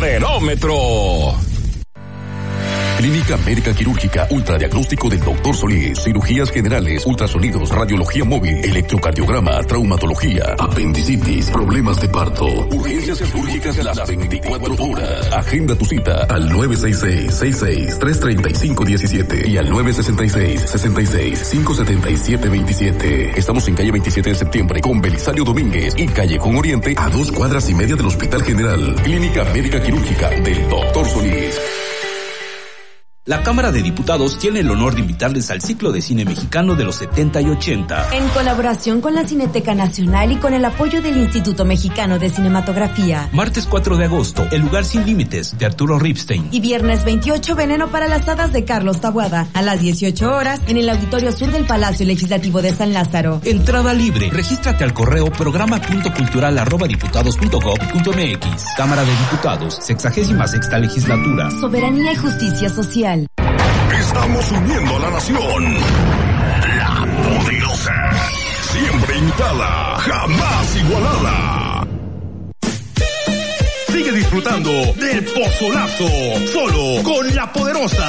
Poderómetro. Clínica Médica Quirúrgica, ultradiagnóstico del Dr. Solís, cirugías generales, ultrasonidos, radiología móvil, electrocardiograma, traumatología, apendicitis, problemas de parto, urgencias quirúrgicas las 24 horas. Agenda tu cita al 966-66-335-17 y al 966-66-577-27. Estamos en calle 27 de septiembre con Belisario Domínguez y Callejón Oriente a 2 cuadras y media del Hospital General. Clínica Médica Quirúrgica del Dr. Solís. La Cámara de Diputados tiene el honor de invitarles al ciclo de cine mexicano de los 70 y 80. En colaboración con la Cineteca Nacional y con el apoyo del Instituto Mexicano de Cinematografía. Martes 4 de agosto, El lugar sin límites, de Arturo Ripstein. Y viernes 28, Veneno para las hadas, de Carlos Taboada. A las 18 horas, en el Auditorio Sur del Palacio Legislativo de San Lázaro. Entrada libre. Regístrate al correo programa.cultural@diputados.gov.mx. Cámara de Diputados, 66ª Legislatura. Soberanía y justicia social. Estamos uniendo a la nación. La Poderosa. Siempre imitada, jamás igualada. Sigue disfrutando del Pozolazo, solo con La Poderosa.